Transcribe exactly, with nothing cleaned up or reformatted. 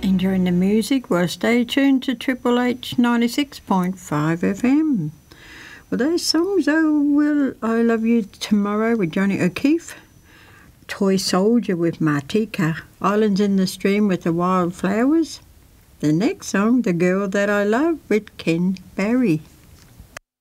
enjoying the music? Well, stay tuned to Triple H ninety-six point five F M. Well, those songs, oh, Will I Love You Tomorrow with Johnny O'Keefe, Toy Soldier with Martika, Islands in the Stream with the Wildflowers. The next song, The Girl That I Love with Ken Barry.